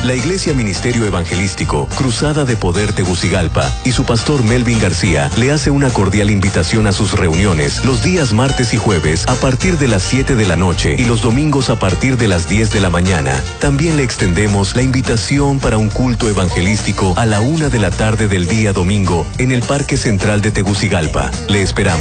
La Iglesia Ministerio Evangelístico, Cruzada de Poder Tegucigalpa y su pastor Melvin García le hace una cordial invitación a sus reuniones los días martes y jueves a partir de las 7 de la noche y los domingos a partir de las 10 de la mañana. También le extendemos la invitación para un culto evangelístico a la 1 de la tarde del día domingo en el Parque Central de Tegucigalpa. Le esperamos.